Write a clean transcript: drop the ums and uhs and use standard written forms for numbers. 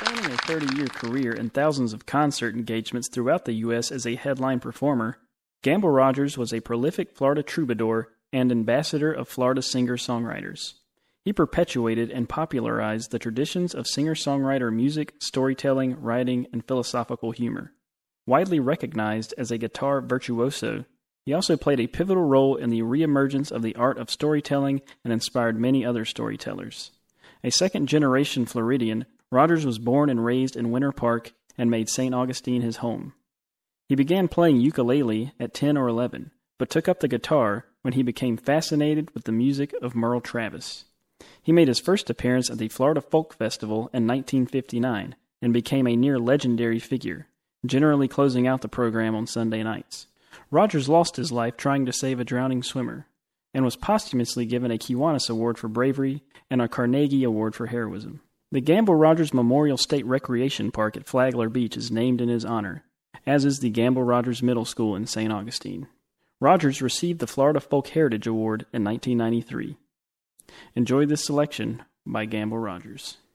Spanning a 30-year career and thousands of concert engagements throughout the U.S. as a headline performer, Gamble Rogers was a prolific Florida troubadour and ambassador of Florida singer-songwriters. He perpetuated and popularized the traditions of singer-songwriter music, storytelling, writing, and philosophical humor. Widely recognized as a guitar virtuoso, he also played a pivotal role in the reemergence of the art of storytelling and inspired many other storytellers. A second-generation Floridian, Rogers was born and raised in Winter Park and made St. Augustine his home. He began playing ukulele at 10 or 11, but took up the guitar when he became fascinated with the music of Merle Travis. He made his first appearance at the Florida Folk Festival in 1959 and became a near-legendary figure, generally closing out the program on Sunday nights. Rogers lost his life trying to save a drowning swimmer, and was posthumously given a Kiwanis Award for bravery and a Carnegie Award for heroism. The Gamble Rogers Memorial State Recreation Park at Flagler Beach is named in his honor, as is the Gamble Rogers Middle School in St. Augustine. Rogers received the Florida Folk Heritage Award in 1993. Enjoy this selection by Gamble Rogers.